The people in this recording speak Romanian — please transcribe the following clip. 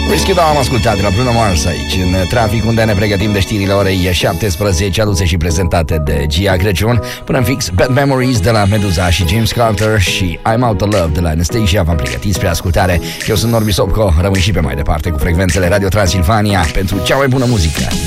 Risky Dog am ascultat de la Bruno Mars aici în trafic, unde ne pregătim de știrile orei 17, aduse și prezentate de Gia Crăciun. Până în fix, Bad Memories de la Meduza și James Carter și I'm Out of Love de la Anastasia v-am pregătit spre ascultare. Eu sunt Norbi Sopco, rămâi și pe mai departe cu frecvențele Radio Transilvania pentru cea mai bună muzică